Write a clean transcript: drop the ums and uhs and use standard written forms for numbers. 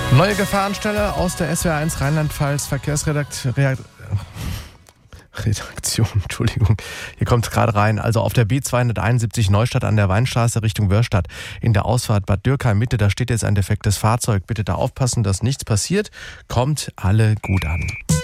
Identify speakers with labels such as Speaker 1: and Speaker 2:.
Speaker 1: Neue Gefahrenstelle aus der SWR1 Rheinland-Pfalz Verkehrsredaktion. Entschuldigung, hier kommt es gerade rein. Also auf der B271 Neustadt an der Weinstraße Richtung Wörstadt in der Ausfahrt Bad Dürkheim Mitte, da steht jetzt ein defektes Fahrzeug. Bitte da aufpassen, dass nichts passiert. Kommt alle gut an.